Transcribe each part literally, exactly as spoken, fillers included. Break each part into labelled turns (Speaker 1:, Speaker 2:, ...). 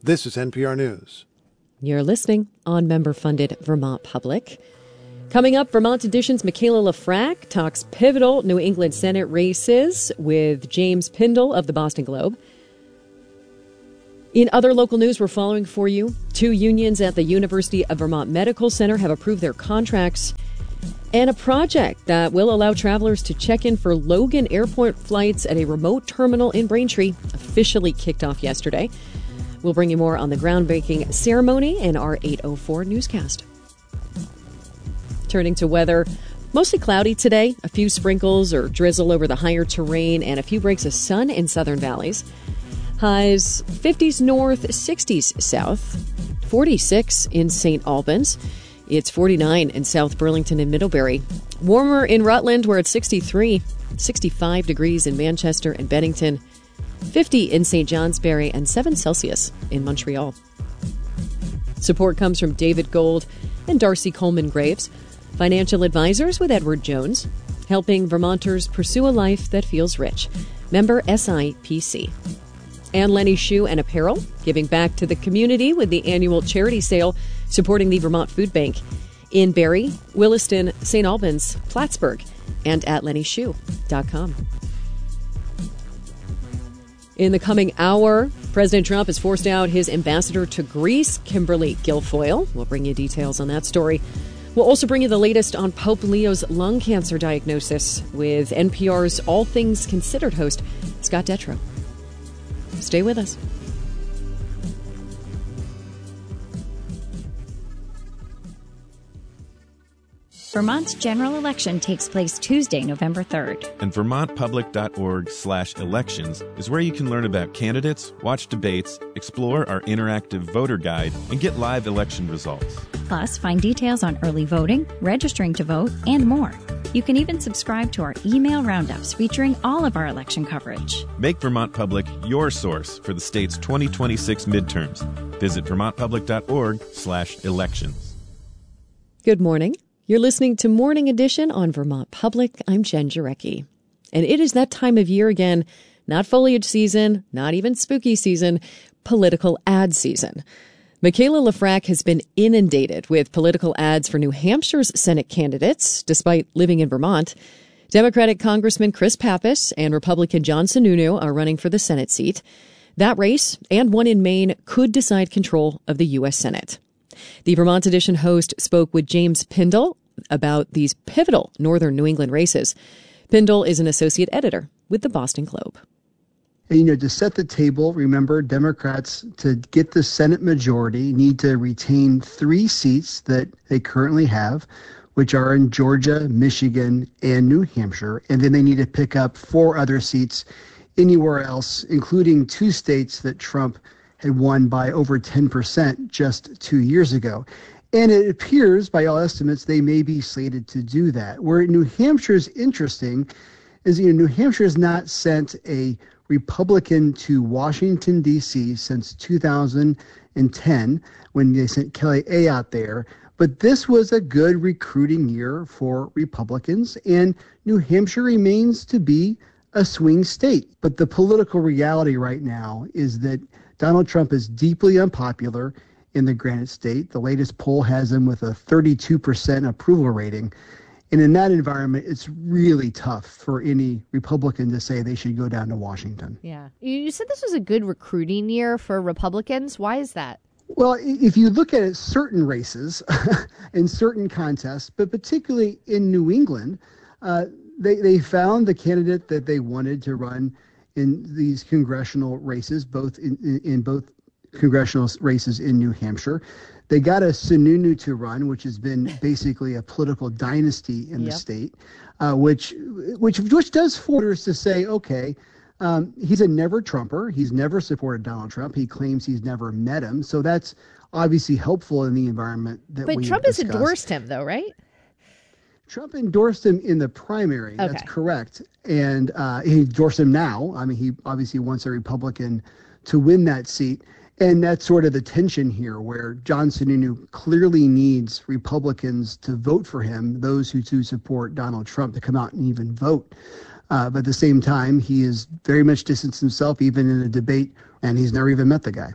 Speaker 1: This is N P R News.
Speaker 2: You're listening on member-funded Vermont Public. Coming up, Vermont Edition's Michaela Lafrac talks pivotal New England Senate races with James Pindell of the Boston Globe. In other local news we're following for you, two unions at the University of Vermont Medical Center have approved their contracts, and a project that will allow travelers to check in for Logan Airport flights at a remote terminal in Braintree officially kicked off yesterday. We'll bring you more on the groundbreaking ceremony in our eight oh four newscast. Turning to weather, mostly cloudy today, a few sprinkles or drizzle over the higher terrain, and a few breaks of sun in southern valleys. Highs fifties north, sixties south, forty-six in Saint Albans. It's forty-nine in South Burlington and Middlebury. Warmer in Rutland, where it's sixty-three, sixty-five degrees in Manchester and Bennington, fifty in Saint Johnsbury, and seven Celsius in Montreal. Support comes from David Gold and Darcy Coleman Graves, financial advisors with Edward Jones, helping Vermonters pursue a life that feels rich. Member S I P C. And Lenny Shoe and Apparel, giving back to the community with the annual charity sale supporting the Vermont Food Bank in Barrie, Williston, Saint Albans, Plattsburgh, and at lenny shoe dot com. In the coming hour, President Trump has forced out his ambassador to Greece, Kimberly Guilfoyle. We'll bring you details on that story. We'll also bring you the latest on Pope Leo's lung cancer diagnosis with N P R's All Things Considered host, Scott Detrow. Stay with us.
Speaker 3: Vermont's general election takes place Tuesday, November third.
Speaker 4: And vermont public dot org slash elections is where you can learn about candidates, watch debates, explore our interactive voter guide, and get live election results.
Speaker 3: Plus, find details on early voting, registering to vote, and more. You can even subscribe to our email roundups featuring all of our election coverage.
Speaker 4: Make Vermont Public your source for the state's twenty twenty-six midterms. Visit vermont public dot org slash elections.
Speaker 2: Good morning. You're listening to Morning Edition on Vermont Public. I'm Jen Jarecki. And it is that time of year again, not foliage season, not even spooky season, political ad season. Michaela Lafrac has been inundated with political ads for New Hampshire's Senate candidates, despite living in Vermont. Democratic Congressman Chris Pappas and Republican John Sununu are running for the Senate seat. That race, and one in Maine, could decide control of the U S Senate. The Vermont Edition host spoke with James Pindell about these pivotal northern New England races. Pindell is an associate editor with the Boston Globe.
Speaker 5: You know, to set the table, remember, Democrats, to get the Senate majority, need to retain three seats that they currently have, which are in Georgia, Michigan, and New Hampshire. And then they need to pick up four other seats anywhere else, including two states that Trump had won by over ten percent just two years ago. And it appears, by all estimates, they may be slated to do that. Where New Hampshire is interesting is, you know, New Hampshire has not sent a Republican to Washington, D C since two thousand ten, when they sent Kelly Ayotte there. But this was a good recruiting year for Republicans, and New Hampshire remains to be a swing state. But the political reality right now is that Donald Trump is deeply unpopular in the Granite State. The latest poll has him with a thirty-two percent approval rating. And in that environment, it's really tough for any Republican to say they should go down to Washington.
Speaker 6: Yeah. You said this was a good recruiting year for Republicans. Why is that?
Speaker 5: Well, if you look at it, certain races and certain contests, but particularly in New England, uh, they, they found the candidate that they wanted to run in these congressional races, both in, in, in both congressional races in New Hampshire. They got a Sununu to run, which has been basically a political dynasty in yep. the state, uh, which which which does force to say, okay, um, he's a never Trumper. He's never supported Donald Trump. He claims he's never met him. So that's obviously helpful in the environment that
Speaker 6: but
Speaker 5: we
Speaker 6: Trump
Speaker 5: discussed.
Speaker 6: has endorsed him, though, right?
Speaker 5: Trump endorsed him in the primary. Okay. That's correct. And uh, he endorsed him now. I mean, he obviously wants a Republican to win that seat. And that's sort of the tension here, where John Sununu clearly needs Republicans to vote for him, those who do support Donald Trump, to come out and even vote. Uh, but at the same time, he is very much distanced himself, even in a debate, and he's never even met the guy.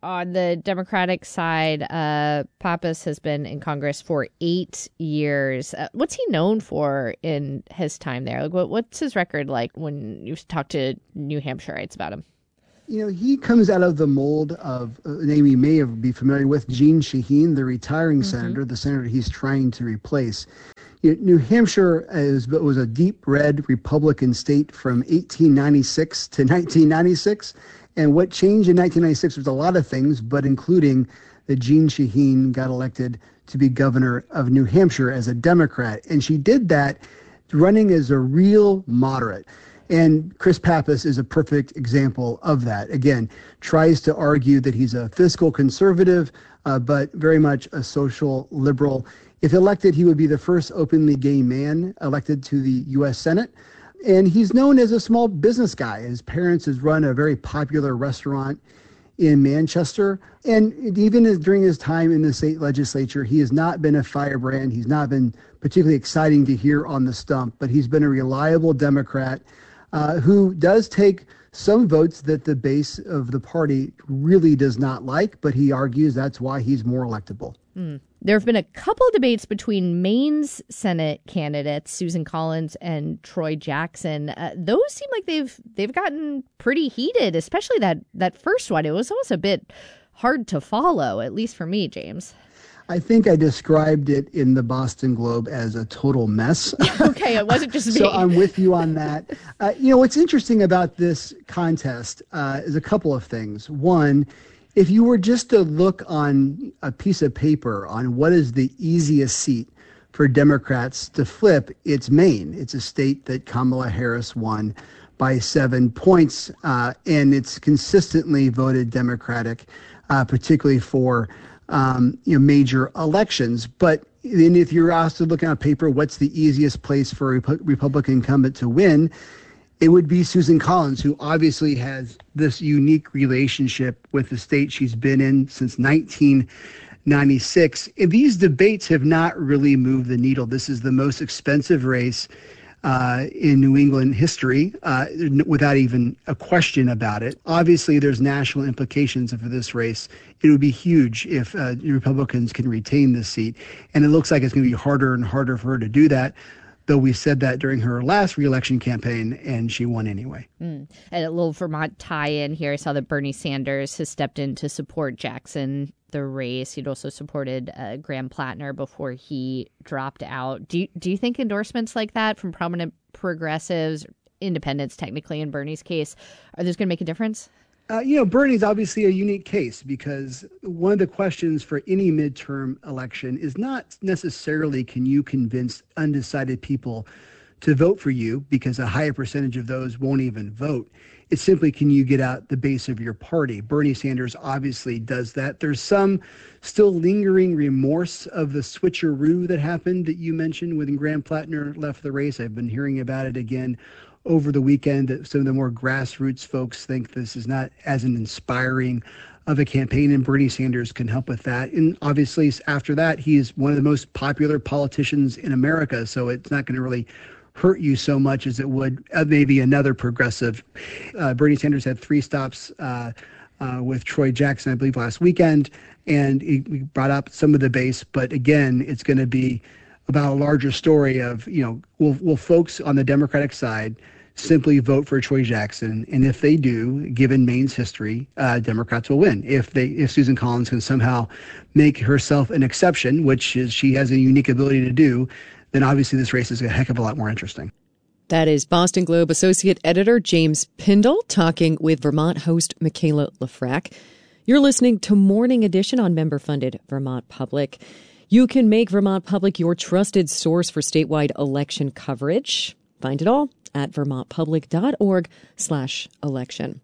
Speaker 6: on the Democratic side, uh, Pappas has been in Congress for eight years. Uh, what's he known for in his time there? Like, what, what's his record like when you talk to New Hampshireites about him?
Speaker 5: You know, he comes out of the mold of a name you may have be familiar with, Jeanne Shaheen, the retiring mm-hmm. senator, the senator he's trying to replace. You know, New Hampshire is, was a deep red Republican state from eighteen ninety-six to nineteen ninety-six. And what changed in nineteen ninety-six was a lot of things, but including that Jeanne Shaheen got elected to be governor of New Hampshire as a Democrat. And she did that running as a real moderate. And Chris Pappas is a perfect example of that. Again, tries to argue that he's a fiscal conservative, uh, but very much a social liberal. If elected, he would be the first openly gay man elected to the U S Senate. And he's known as a small business guy. His parents has run a very popular restaurant in Manchester. And even during his time in the state legislature, he has not been a firebrand. He's not been particularly exciting to hear on the stump, but he's been a reliable Democrat uh, who does take some votes that the base of the party really does not like, but he argues that's why he's more electable.
Speaker 6: Mm. There have been a couple debates between Maine's Senate candidates, Susan Collins and Troy Jackson. Uh, those seem like they've they've gotten pretty heated, especially that, that first one. It was almost a bit hard to follow, at least for me, James.
Speaker 5: I think I described it in the Boston Globe as a total mess.
Speaker 6: Okay, it wasn't just me.
Speaker 5: So I'm with you on that. Uh, you know, what's interesting about this contest uh, is a couple of things. One, if you were just to look on a piece of paper on what is the easiest seat for Democrats to flip, it's Maine. It's a state that Kamala Harris won by seven points, uh, and it's consistently voted Democratic, uh, particularly for um, you know, major elections. But then if you're asked to look on paper, what's the easiest place for a Rep- Republican incumbent to win? It would be Susan Collins, who obviously has this unique relationship with the state she's been in since nineteen ninety-six. These debates have not really moved the needle. This is the most expensive race uh, in New England history, uh, without even a question about it. Obviously, there's national implications for this race. It would be huge if uh, Republicans can retain this seat. And it looks like it's going to be harder and harder for her to do that, though we said that during her last reelection campaign, and she won anyway.
Speaker 6: Mm. And a little Vermont tie-in here. I saw that Bernie Sanders has stepped in to support Jackson, the race. He'd also supported uh, Graham Plattner before he dropped out. Do you, do you think endorsements like that from prominent progressives, independents technically in Bernie's case, are those going to make a difference?
Speaker 5: Uh, you know, Bernie's obviously a unique case because one of the questions for any midterm election is not necessarily can you convince undecided people to vote for you, because a higher percentage of those won't even vote. It's simply, can you get out the base of your party? Bernie Sanders obviously does that. There's some still lingering remorse of the switcheroo that happened that you mentioned when Graham Plattner left the race. I've been hearing about it again over the weekend, that some of the more grassroots folks think this is not as an inspiring of a campaign, and Bernie Sanders can help with that. And obviously, after that, he is one of the most popular politicians in America, so it's not going to really hurt you so much as it would uh, maybe another progressive. Uh, Bernie Sanders had three stops uh, uh, with Troy Jackson, I believe, last weekend, and he, he brought up some of the base. But again, it's going to be about a larger story of, you know, will will folks on the Democratic side simply vote for Troy Jackson, and if they do, given Maine's history, uh, Democrats will win. If they, if Susan Collins can somehow make herself an exception, which is she has a unique ability to do, then obviously this race is a heck of a lot more interesting.
Speaker 2: That is Boston Globe Associate Editor James Pindell talking with Vermont host Michaela Lafrac. You're listening to Morning Edition on member-funded Vermont Public. You can make Vermont Public your trusted source for statewide election coverage. Find it all at vermontpublic.org slash election.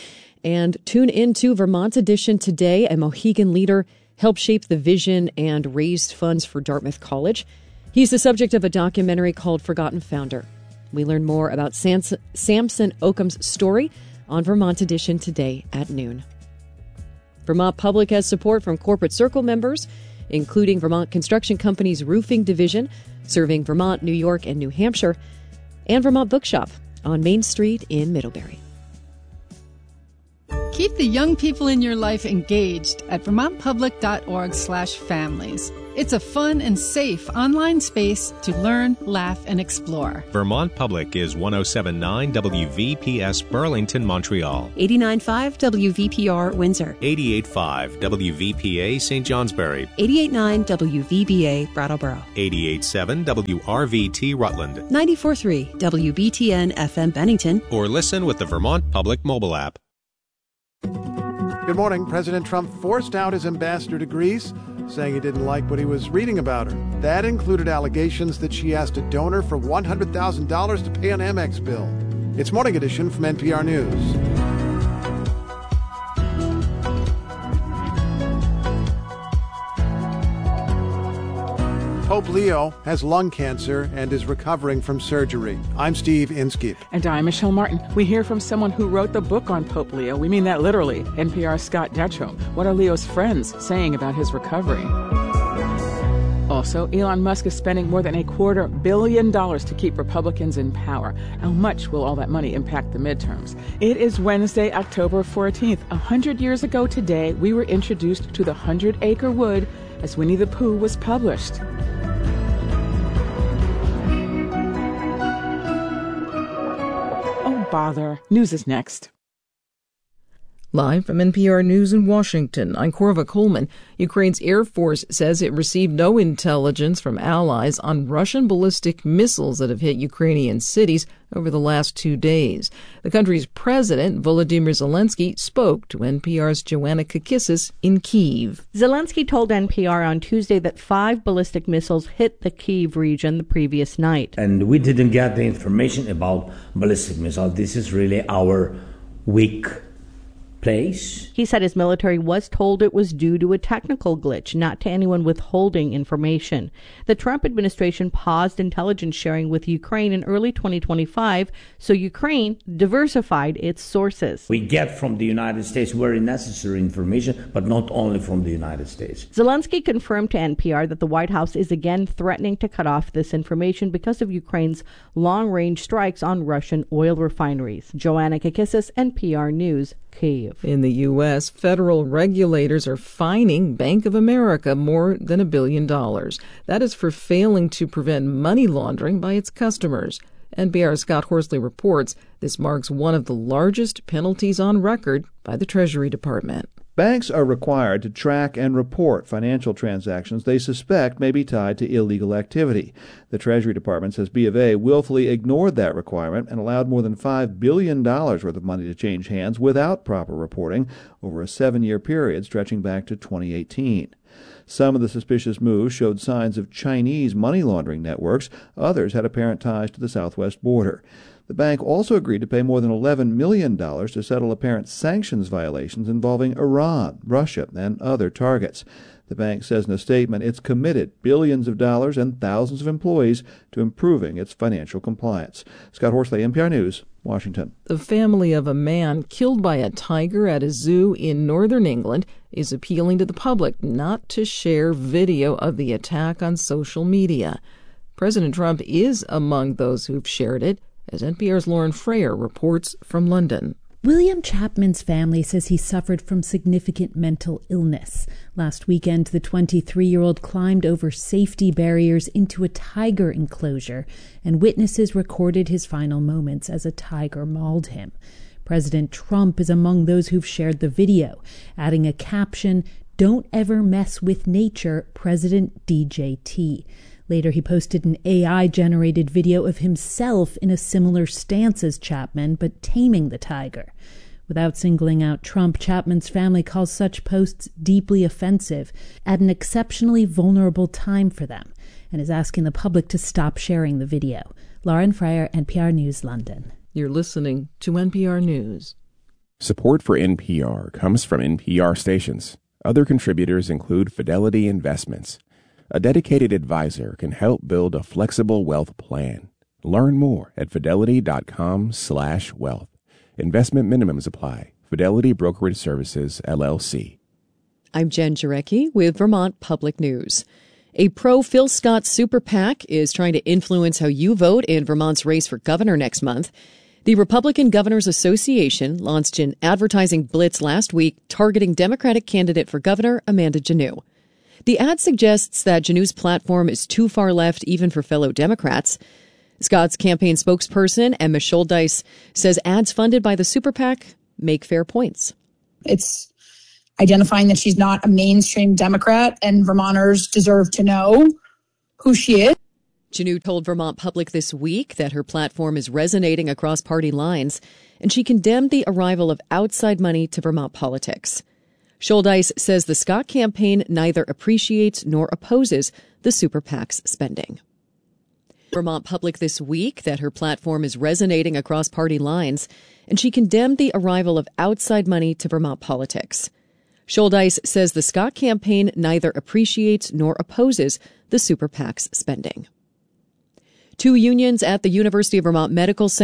Speaker 2: And tune into Vermont Edition today. A Mohegan leader helped shape the vision and raised funds for Dartmouth College. He's the subject of a documentary called Forgotten Founder. We learn more about Sans- Samson Occam's story on Vermont Edition today at noon. Vermont Public has support from Corporate Circle members, including Vermont Construction Company's roofing division, serving Vermont, New York, and New Hampshire, and Vermont Bookshop on Main Street in Middlebury.
Speaker 1: Keep the young people in your life engaged at vermontpublic.org slash families. It's a fun and safe online space to learn, laugh, and explore.
Speaker 7: Vermont Public is one oh seven point nine W V P S Burlington, Montreal.
Speaker 8: eighty-nine point five W V P R Windsor.
Speaker 7: eighty-eight point five W V P A Saint Johnsbury.
Speaker 8: eighty-eight point nine W V B A Brattleboro.
Speaker 7: eighty-eight point seven W R V T Rutland.
Speaker 8: ninety-four point three W B T N F M Bennington.
Speaker 7: Or listen with the Vermont Public mobile app.
Speaker 9: Good morning. President Trump forced out his ambassador to Greece, saying he didn't like what he was reading about her. That included allegations that she asked a donor for one hundred thousand dollars to pay an Amex bill. It's Morning Edition from N P R News. Pope Leo has lung cancer and is recovering from surgery. I'm Steve Inskeep.
Speaker 10: And I'm Michelle Martin. We hear from someone who wrote the book on Pope Leo. We mean that literally. N P R's Scott Detrow. What are Leo's friends saying about his recovery? Also, Elon Musk is spending more than a quarter billion dollars to keep Republicans in power. How much will all that money impact the midterms? It is Wednesday, October fourteenth. A hundred years ago today, we were introduced to the Hundred Acre Wood as Winnie the Pooh was published. Bother. News is next.
Speaker 11: Live from N P R News in Washington, I'm Corva Coleman. Ukraine's Air Force says it received no intelligence from allies on Russian ballistic missiles that have hit Ukrainian cities over the last two days. The country's president, Volodymyr Zelensky, spoke to N P R's Joanna Kakissis in Kyiv.
Speaker 12: Zelensky told N P R on Tuesday that five ballistic missiles hit the Kyiv region the previous night.
Speaker 13: And we didn't get the information about ballistic missiles. This is really our weak place.
Speaker 12: He said his military was told it was due to a technical glitch, not to anyone withholding information. The Trump administration paused intelligence sharing with Ukraine in early twenty twenty-five, so Ukraine diversified its sources.
Speaker 13: We get from the United States very necessary information, but not only from the United States.
Speaker 12: Zelensky confirmed to N P R that the White House is again threatening to cut off this information because of Ukraine's long-range strikes on Russian oil refineries. Joanna Kakissis, N P R News, Kyiv.
Speaker 11: In the U S, federal regulators are fining Bank of America more than a billion dollars. That is for failing to prevent money laundering by its customers. N P R's Scott Horsley reports this marks one of the largest penalties on record by the Treasury Department.
Speaker 14: Banks are required to track and report financial transactions they suspect may be tied to illegal activity. The Treasury Department says B of A willfully ignored that requirement and allowed more than five billion dollars worth of money to change hands without proper reporting over a seven-year period stretching back to twenty eighteen. Some of the suspicious moves showed signs of Chinese money laundering networks. Others had apparent ties to the southwest border. The bank also agreed to pay more than eleven million dollars to settle apparent sanctions violations involving Iran, Russia, and other targets. The bank says in a statement it's committed billions of dollars and thousands of employees to improving its financial compliance. Scott Horsley, N P R News, Washington.
Speaker 11: The family of a man killed by a tiger at a zoo in northern England is appealing to the public not to share video of the attack on social media. President Trump is among those who've shared it, as N P R's Lauren Frayer reports from London.
Speaker 15: William Chapman's family says he suffered from significant mental illness. Last weekend, the twenty-three-year-old climbed over safety barriers into a tiger enclosure, and witnesses recorded his final moments as a tiger mauled him. President Trump is among those who've shared the video, adding a caption, "Don't ever mess with nature, President D J T." Later, he posted an A I-generated video of himself in a similar stance as Chapman, but taming the tiger. Without singling out Trump, Chapman's family calls such posts deeply offensive at an exceptionally vulnerable time for them, and is asking the public to stop sharing the video. Lauren Frayer, N P R News, London.
Speaker 11: You're listening to N P R News.
Speaker 16: Support for N P R comes from N P R stations. Other contributors include Fidelity Investments. A dedicated advisor can help build a flexible wealth plan. Learn more at fidelity.com slash wealth. Investment minimums apply. Fidelity Brokerage Services, L L C.
Speaker 2: I'm Jen Jarecki with Vermont Public News. A pro-Phil Scott super PAC is trying to influence how you vote in Vermont's race for governor next month. The Republican Governors Association launched an advertising blitz last week targeting Democratic candidate for governor Amanda Janneau. The ad suggests that Janew's platform is too far left even for fellow Democrats. Scott's campaign spokesperson, Emma Schuldice, says ads funded by the super PAC make fair points.
Speaker 17: It's identifying that she's not a mainstream Democrat, and Vermonters deserve to know who she is.
Speaker 2: Janneau told Vermont Public this week that her platform is resonating across party lines, and she condemned the arrival of outside money to Vermont politics. Schuldice says the Scott campaign neither appreciates nor opposes the super PAC's spending. Vermont Public this week that her platform is resonating across party lines, and she condemned the arrival of outside money to Vermont politics. Schuldice says the Scott campaign neither appreciates nor opposes the super PAC's spending. Two unions at the University of Vermont Medical Center